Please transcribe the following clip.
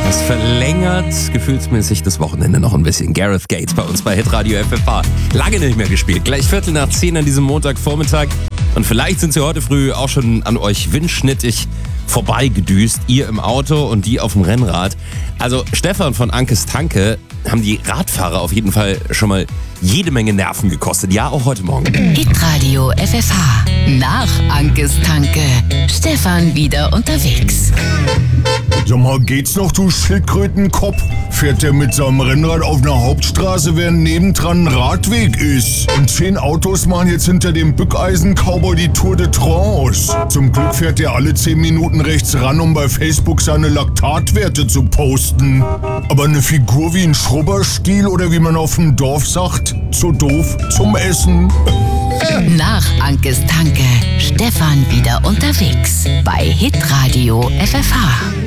Das verlängert gefühlsmäßig das Wochenende noch ein bisschen. Gareth Gates bei uns bei Hitradio FFH. Lange nicht mehr gespielt. Gleich 10:15 an diesem Montagvormittag. Und vielleicht sind sie heute früh auch schon an euch windschnittig vorbeigedüst. Ihr im Auto und die auf dem Rennrad. Also Stefan von Ankes Tanke haben die Radfahrer auf jeden Fall schon mal jede Menge Nerven gekostet. Ja, auch heute Morgen. Hitradio FFH. Nach Ankes Tanke. Stefan wieder unterwegs. Sag mal, geht's noch, du Schildkrötenkopf? Fährt der mit seinem Rennrad auf einer Hauptstraße, während nebendran ein Radweg ist? Und 10 Autos machen jetzt hinter dem Bückeisen-Cowboy die Tour de France. Zum Glück fährt er alle 10 Minuten rechts ran, um bei Facebook seine Laktatwerte zu posten. Aber eine Figur wie ein Schrubberstiel oder wie man auf dem Dorf sagt, zu doof zum Essen. Nach Ankes Tanke. Stefan wieder unterwegs. Bei Hitradio FFH.